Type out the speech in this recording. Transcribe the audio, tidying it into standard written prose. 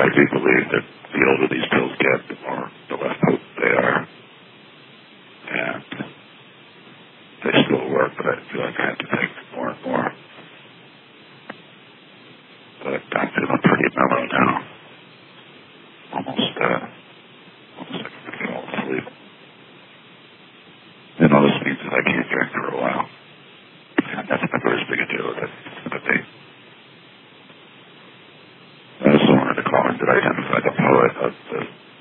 I do believe that the older these pills get, the less potent they are. And they still work, but I feel like I have to take more and more. But I'm feeling pretty mellow now. Almost like I'm going to fall asleep. And all this means that I can't drink for a while. And that's never as big a deal as it would be. I also wanted to call in to identify the poet of the